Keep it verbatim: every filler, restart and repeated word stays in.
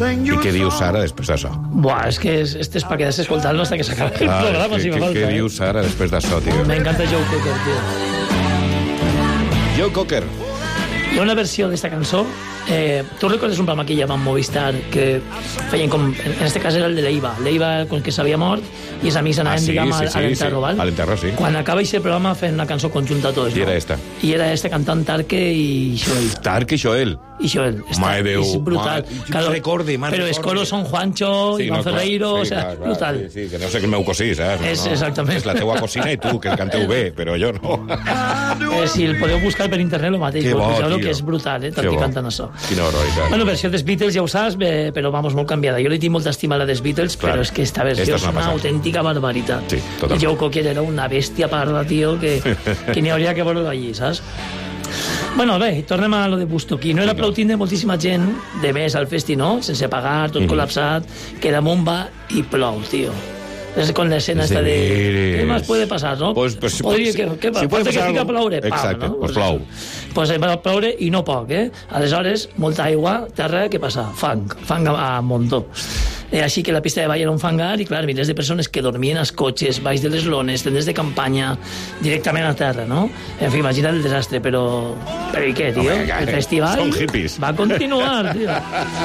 I què diu Sara després d'això? Buah, és que este és per quedar-se escoltant-lo hasta que s'acabi el programa, si me falta. Què diu Sara després d'això, tio? M'encanta Joe Cocker, tio. Joe Cocker. Hi ha una versió d'esta cançó. Eh, tu recordes un programa que hi havia amb Movistar que feien com... En este cas era el de l'Eiva. L'Eiva, que s'havia mort, i els amics anaven, ah, sí, diguem, sí, sí, sí, a l'enterro, sí. val? A l'enterro, sí. Quan acaba aquest programa fent una cançó conjunta tots, I no? era esta. I era este cantant Tarque i Joel. Tarque i Joel. I Joel. Mare Déu. És brutal. Ma... Claro, recorde, man, però els coros són Juancho, sí, Iván no, Ferreiro, sí, o sea, clar, clar, brutal. Sí, sí, que no sé que el meu cosí, saps? És, no, exactament. És la teua cosina i tu, que el canteu bé, però jo no. Eh, si el podeu buscar per internet, el mateix. Que bo, tio. que és brutal, eh? Tarque cantant això. Quina horroritat. Bueno, versió dels Beatles, ja ho saps, bé, però vamos, molt canviada. Jo li tinc molta estima a la dels Beatles, clar, però és que esta versió és una, una autèntica barbaritat. Sí, totalment. I Joe Cocker era una bèstia parda, tio, que, que n'hi hauria que veure allí, saps? Bueno, bé, tornem a lo de Bustoquí. No era prou tindre moltíssima gent de més al festi, no? Sense pagar, tot mm -hmm. col·lapsat, que damunt va i plou, tio. És con l'escena esta de... Què més puede passar, no? Pues, pues, Podria, si, que, que, si puede que fica a ploure, pau, exacte, no? pues plou. Pues va ploure i no poc, eh? Aleshores, molta aigua, terra, què passa? Fang, fang a, a muntó. Eh, així que la pista de ball era un fangar i, clar, milers de persones que dormien als cotxes, baix de les lones, tendes de campanya, directament a terra, no? En fi, imagina't el desastre, però... Però i què, tio? Home, el festival són hippies. va continuar, tio.